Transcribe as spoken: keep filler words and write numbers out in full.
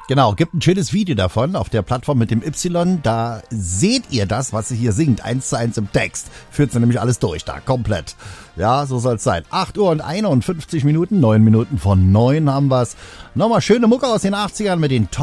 Genau, gibt ein schönes Video davon auf der Plattform mit dem Y. Da seht ihr das, was sie hier singt, eins zu eins im Text. Führt sie nämlich alles durch da, komplett. Ja, so soll es sein. acht Uhr und einundfünfzig Minuten, neun Minuten von neun haben wir's. Nochmal schöne Mucke aus den achtzigern mit den Top